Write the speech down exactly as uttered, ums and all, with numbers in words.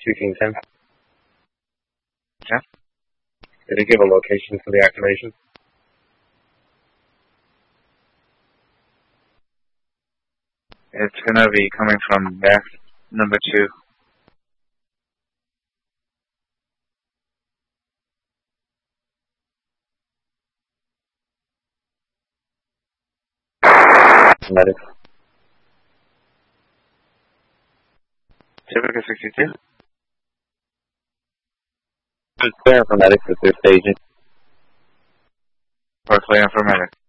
sixteen ten. Yeah. Did it give a location for the activation? It's gonna be coming from there, number two. Medics. Civica sixty-two. Clear for medics at this staging. Or clear for medic.